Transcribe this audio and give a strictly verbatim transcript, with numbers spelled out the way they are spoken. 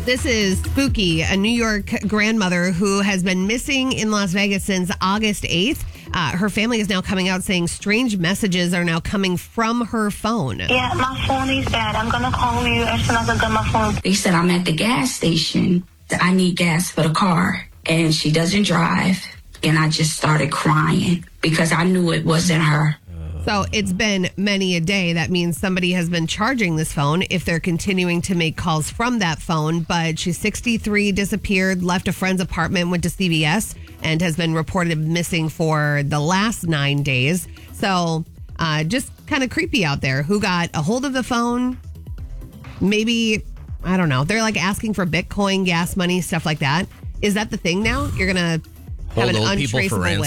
This is spooky. A New York grandmother who has been missing in Las Vegas since August eighth. Uh, her family is now coming out saying strange messages are now coming from her phone. Yeah, my phone is dead. I'm going to call you as soon as I get my phone. They said I'm at the gas station. I need gas for the car. And she doesn't drive. And I just started crying because I knew it wasn't her. So it's been many a day. That means somebody has been charging this phone if they're continuing to make calls from that phone. But she's sixty-three, disappeared, left a friend's apartment, went to C V S, and has been reported missing for the last nine days. So uh, just kind of creepy out there. Who got a hold of the phone? Maybe, I don't know. They're like asking for Bitcoin, gas money, stuff like that. Is that the thing now? You're going to have Hold an old people for untraceable way?